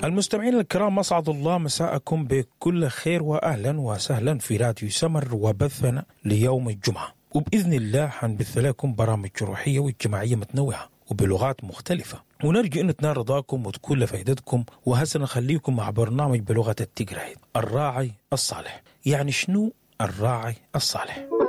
المستمعين الكرام، أسعد الله مساءكم بكل خير وأهلا وسهلا في راديو سمر وبثنا ليوم الجمعة، وبإذن الله حنبث لكم برامج روحية واجتماعية متنوعة وبلغات مختلفة، ونرجو أن تنال رضاكم وتكون لفائدتكم. وهسه نخليكم مع برنامج بلغة التقرايد، الراعي الصالح. يعني شنو الراعي الصالح؟